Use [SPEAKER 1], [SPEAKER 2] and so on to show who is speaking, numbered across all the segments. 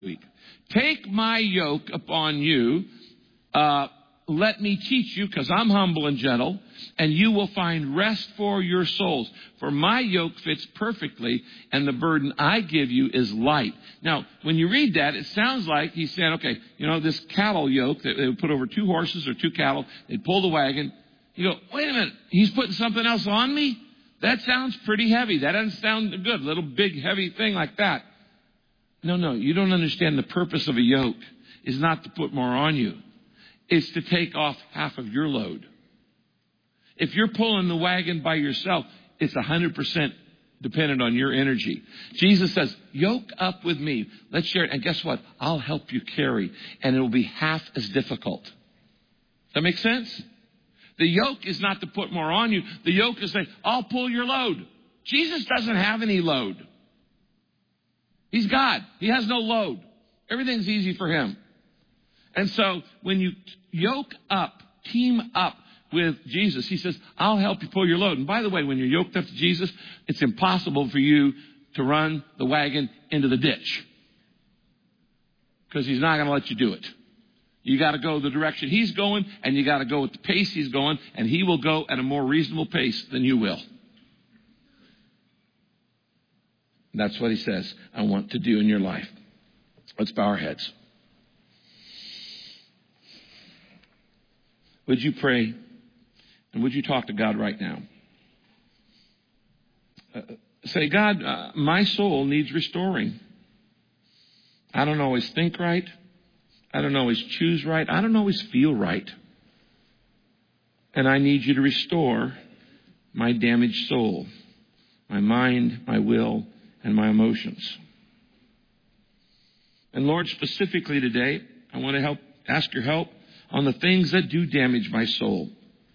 [SPEAKER 1] week. Take my yoke upon you. Let me teach you, because I'm humble and gentle, and you will find rest for your souls. For my yoke fits perfectly, and the burden I give you is light. Now, when you read that, it sounds like he's saying, okay, this cattle yoke that they would put over 2 horses or 2 cattle, they'd pull the wagon. You go, wait a minute, he's putting something else on me? That sounds pretty heavy. That doesn't sound good. A little big, heavy thing like that. No, you don't understand. The purpose of a yoke is not to put more on you. It's to take off half of your load. If you're pulling the wagon by yourself, it's 100% dependent on your energy. Jesus says, yoke up with me. Let's share it. And guess what? I'll help you carry. And it will be half as difficult. Does that make sense? The yoke is not to put more on you. The yoke is saying, I'll pull your load. Jesus doesn't have any load. He's God. He has no load. Everything's easy for him. And so when you yoke up, team up with Jesus, he says, I'll help you pull your load. And by the way, when you're yoked up to Jesus, it's impossible for you to run the wagon into the ditch, because he's not going to let you do it. You got to go the direction he's going, and you got to go at the pace he's going, and he will go at a more reasonable pace than you will. That's what he says, I want to do in your life. Let's bow our heads. Would you pray? And would you talk to God right now? Say, God, my soul needs restoring. I don't always think right. I don't always choose right. I don't always feel right. And I need you to restore my damaged soul, my mind, my will, and my emotions. And Lord, specifically today, I want to ask your help on the things that do damage my soul.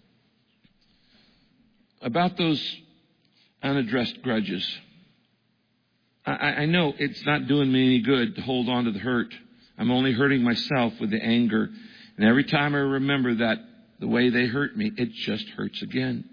[SPEAKER 1] About those unaddressed grudges. I know it's not doing me any good to hold on to the hurt. I'm only hurting myself with the anger. And every time I remember that, the way they hurt me, it just hurts again.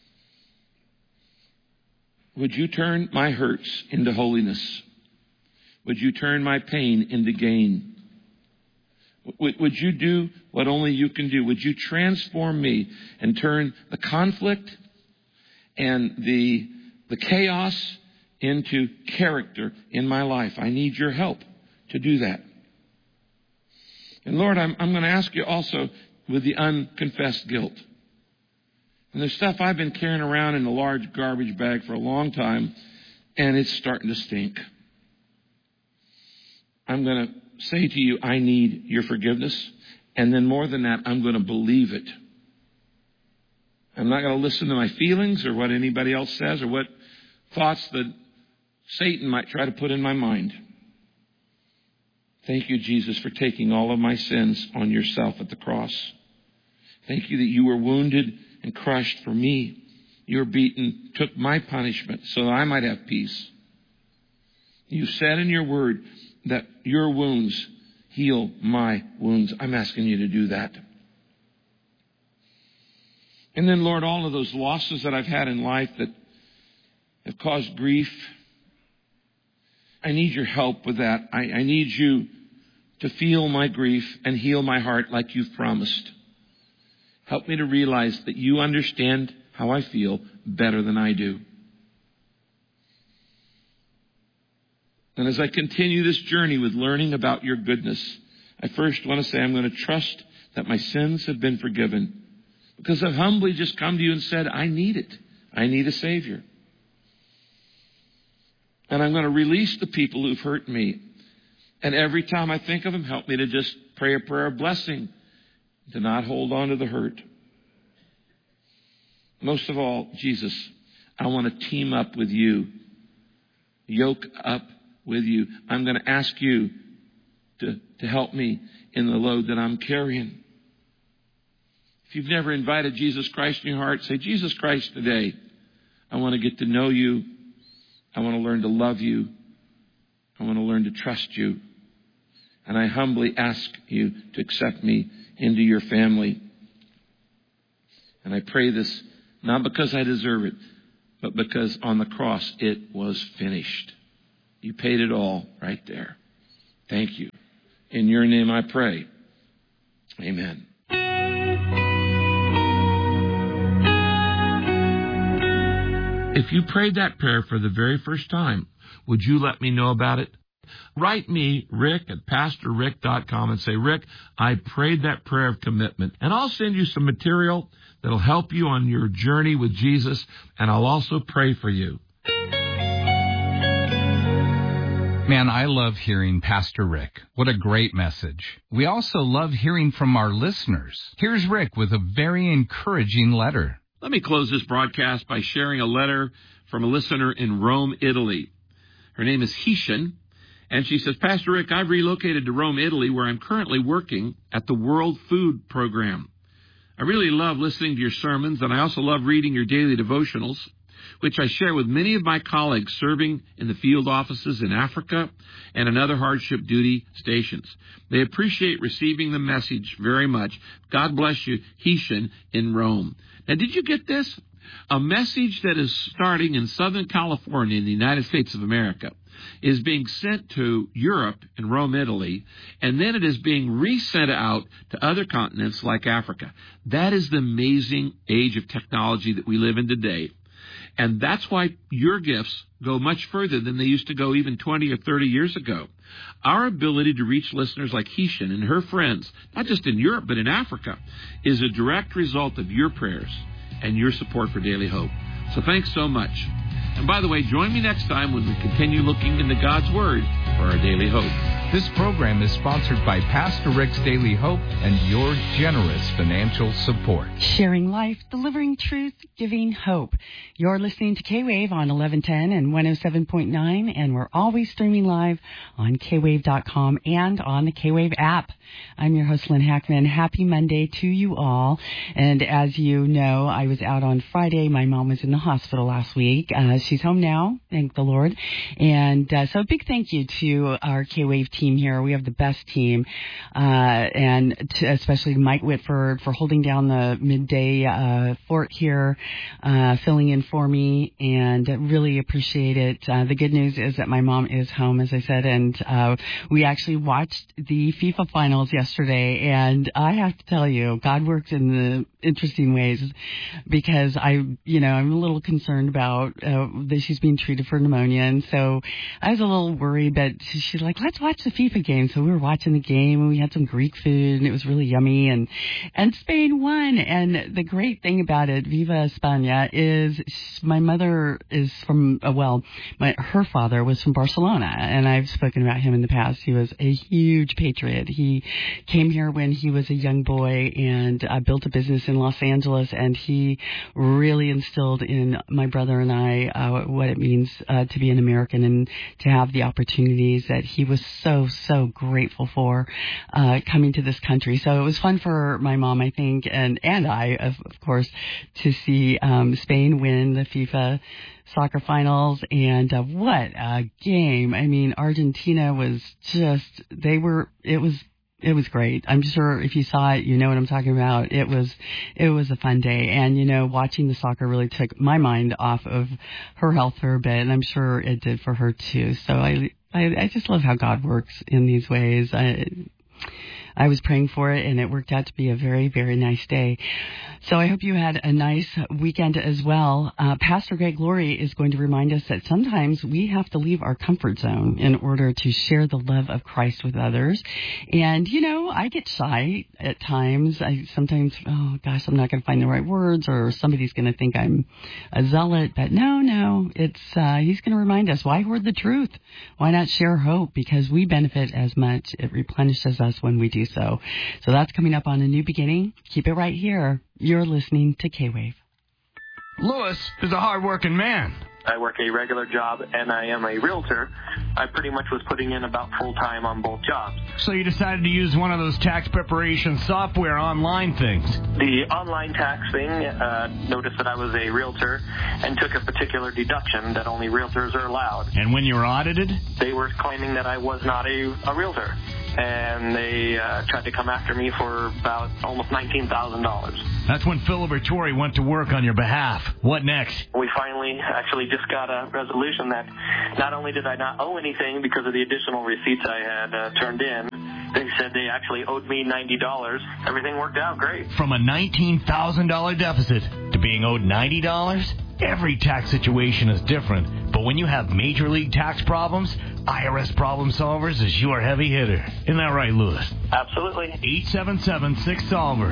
[SPEAKER 1] Would you turn my hurts into holiness? Would you turn my pain into gain? Would you do what only you can do? Would you transform me and turn the conflict and the chaos into character in my life? I need your help to do that. And Lord, I'm going to ask you also with the unconfessed guilt. And there's stuff I've been carrying around in a large garbage bag for a long time, and it's starting to stink. I'm going to say to you, I need your forgiveness. And then more than that, I'm going to believe it. I'm not going to listen to my feelings or what anybody else says or what thoughts that Satan might try to put in my mind. Thank you, Jesus, for taking all of my sins on yourself at the cross. Thank you that you were wounded and crushed for me. You were beaten, took my punishment so that I might have peace. You said in your word that your wounds heal my wounds. I'm asking you to do that. And then, Lord, all of those losses that I've had in life that have caused grief, I need your help with that. I need you to feel my grief and heal my heart like you've promised. Help me to realize that you understand how I feel better than I do. And as I continue this journey with learning about your goodness, I first want to say I'm going to trust that my sins have been forgiven, because I've humbly just come to you and said, I need it. I need a Savior. And I'm going to release the people who've hurt me. And every time I think of them, help me to just pray a prayer of blessing, to not hold on to the hurt. Most of all, Jesus, I want to team up with you, yoke up with you. I'm going to ask you to help me in the load that I'm carrying. If you've never invited Jesus Christ in your heart, say, Jesus Christ, today, I want to get to know you. I want to learn to love you. I want to learn to trust you. And I humbly ask you to accept me into your family. And I pray this not because I deserve it, but because on the cross it was finished. You paid it all right there. Thank you. In your name I pray. Amen. If you prayed that prayer for the very first time, would you let me know about it? Write me, Rick, at PastorRick.com and say, Rick, I prayed that prayer of commitment. And I'll send you some material that'll help you on your journey with Jesus, and I'll also pray for you.
[SPEAKER 2] Man, I love hearing Pastor Rick. What a great message. We also love hearing from our listeners. Here's Rick with a very encouraging letter.
[SPEAKER 1] Let me close this broadcast by sharing a letter from a listener in Rome, Italy. Her name is Hishan, and she says, Pastor Rick, I've relocated to Rome, Italy, where I'm currently working at the World Food Program. I really love listening to your sermons, and I also love reading your daily devotionals, which I share with many of my colleagues serving in the field offices in Africa and in other hardship duty stations. They appreciate receiving the message very much. God bless you, Hishan in Rome. Now, did you get this? A message that is starting in Southern California in the United States of America is being sent to Europe and Rome, Italy, and then it is being resent out to other continents like Africa. That is the amazing age of technology that we live in today. And that's why your gifts go much further than they used to go even 20 or 30 years ago. Our ability to reach listeners like Hishan and her friends, not just in Europe but in Africa, is a direct result of your prayers and your support for Daily Hope. So thanks so much. And by the way, join me next time when we continue looking into God's Word for our Daily Hope.
[SPEAKER 2] This program is sponsored by Pastor Rick's Daily Hope and your generous financial support.
[SPEAKER 3] Sharing life, delivering truth, giving hope. You're listening to K-Wave on 1110 and 107.9, and we're always streaming live on kwave.com and on the K-Wave app. I'm your host, Lynn Hackman. Happy Monday to you all. And as you know, I was out on Friday. My mom was in the hospital last week. She's home now, thank the Lord. And so a big thank you to our K-Wave team here. We have the best team, and especially Mike Whitford for holding down the midday fort here, filling in for me, and really appreciate it. The good news is that my mom is home, as I said, and we actually watched the FIFA finals yesterday, and I have to tell you, God works in the interesting ways, because I'm a little concerned about that she's being treated for pneumonia, and so I was a little worried, but she's like, let's watch the FIFA game. So we were watching the game, and we had some Greek food, and it was really yummy, and Spain won. And the great thing about it, Viva España, is my mother is from, her father was from Barcelona, and I've spoken about him in the past. He was a huge patriot. He came here when he was a young boy and built a business in Los Angeles, and he really instilled in my brother and I what it means to be an American and to have the opportunities that he was so grateful for coming to this country. So it was fun for my mom, I think, and I, of course, to see Spain win the FIFA soccer finals. And what a game. I mean, Argentina was just, it was great. I'm sure if you saw it, you know what I'm talking about. It was a fun day. And, watching the soccer really took my mind off of her health for a bit, and I'm sure it did for her too. So I just love how God works in these ways. I was praying for it, and it worked out to be a very, very nice day. So I hope you had a nice weekend as well. Pastor Greg Laurie is going to remind us that sometimes we have to leave our comfort zone in order to share the love of Christ with others. And, I get shy at times. I sometimes, I'm not going to find the right words, or somebody's going to think I'm a zealot. But no, it's he's going to remind us, why hoard the truth? Why not share hope? Because we benefit as much. It replenishes us when we do so. So that's coming up on A New Beginning. Keep it right here. You're listening to K-Wave.
[SPEAKER 4] Lewis is a hard-working man.
[SPEAKER 5] I work a regular job, and I am a realtor. I pretty much was putting in about full-time on both jobs.
[SPEAKER 4] So you decided to use one of those tax preparation software online things.
[SPEAKER 5] The online tax thing noticed that I was a realtor and took a particular deduction that only realtors are allowed.
[SPEAKER 4] And when you were audited?
[SPEAKER 5] They were claiming that I was not a realtor. and they tried to come after me for about almost $19,000.
[SPEAKER 4] That's when Phil Liberatore went to work on your behalf. What next?
[SPEAKER 5] We finally actually just got a resolution that not only did I not owe anything because of the additional receipts I had turned in, they said they actually owed me $90. Everything worked out great.
[SPEAKER 4] From a $19,000 deficit to being owed $90? Every tax situation is different, but when you have major league tax problems, IRS Problem Solvers is your heavy hitter. Isn't that right, Lewis?
[SPEAKER 5] Absolutely.
[SPEAKER 4] 877-6-SOLVER.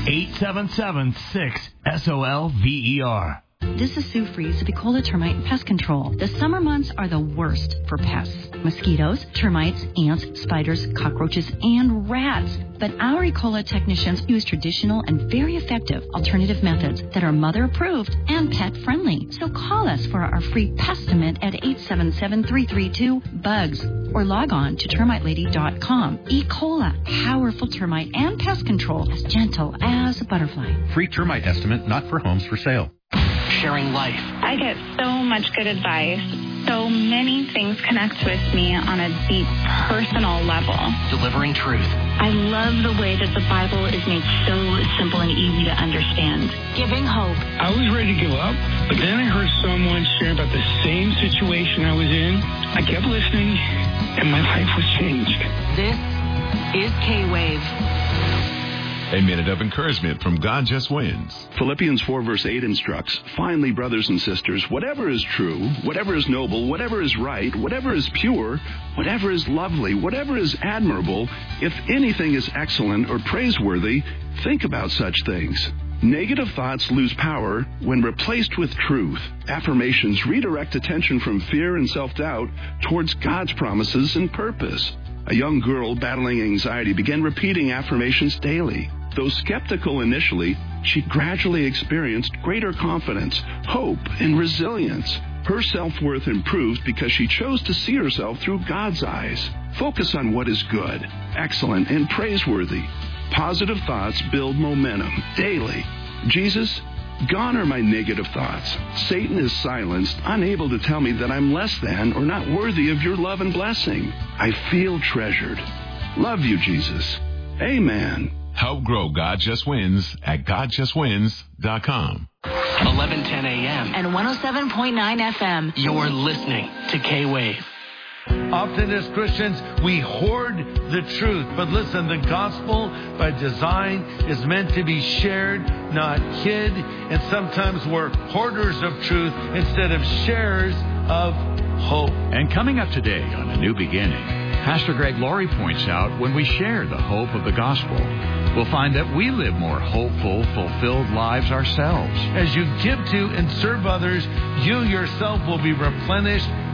[SPEAKER 4] 877-6-SOLVER.
[SPEAKER 6] This is Sue Fries of Ecola Termite and Pest Control. The summer months are the worst for pests. Mosquitoes, termites, ants, spiders, cockroaches, and rats. But our Ecola technicians use traditional and very effective alternative methods that are mother-approved and pet-friendly. So call us for our free Pestimate at 877-332-BUGS or log on to termitelady.com. Ecola, powerful termite and pest control, as gentle as a butterfly.
[SPEAKER 7] Free termite estimate, not for homes for sale.
[SPEAKER 8] Sharing life.
[SPEAKER 9] I get so much good advice. So many things connect with me on a deep personal level.
[SPEAKER 8] Delivering truth.
[SPEAKER 9] I love the way that the Bible is made so simple and easy to understand.
[SPEAKER 6] Giving hope.
[SPEAKER 10] I was ready to give up, but then I heard someone share about the same situation I was in. I kept listening, and my life was changed.
[SPEAKER 6] This is K-Wave.
[SPEAKER 11] A minute of encouragement from God Just Wins.
[SPEAKER 12] Philippians 4 verse 8 instructs, "Finally, brothers and sisters, whatever is true, whatever is noble, whatever is right, whatever is pure, whatever is lovely, whatever is admirable, if anything is excellent or praiseworthy, think about such things." Negative thoughts lose power when replaced with truth. Affirmations redirect attention from fear and self-doubt towards God's promises and purpose. A young girl battling anxiety began repeating affirmations daily. Though skeptical initially, she gradually experienced greater confidence, hope, and resilience. Her self-worth improved because she chose to see herself through God's eyes. Focus on what is good, excellent, and praiseworthy. Positive thoughts build momentum daily. Jesus, gone are my negative thoughts. Satan is silenced, unable to tell me that I'm less than or not worthy of your love and blessing. I feel treasured. Love you, Jesus. Amen.
[SPEAKER 11] Help grow God Just Wins at GodJustWins.com.
[SPEAKER 8] 1110 a.m.
[SPEAKER 6] And 107.9 FM.
[SPEAKER 8] You're listening to K-Wave.
[SPEAKER 13] Often as Christians, we hoard the truth. But listen, the gospel by design is meant to be shared, not hid. And sometimes we're hoarders of truth instead of sharers of hope.
[SPEAKER 14] And coming up today on A New Beginning, Pastor Greg Laurie points out when we share the hope of the gospel, we'll find that we live more hopeful, fulfilled lives ourselves.
[SPEAKER 13] As you give to and serve others, you yourself will be replenished